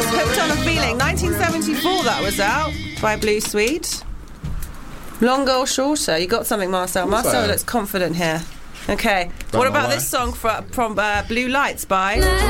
Hooked on a Feeling. 1974 that was out by Blue Swede. Longer or shorter? You got something, Marcel. Marcel looks confident here. Okay. What about this song from Blue Lights by...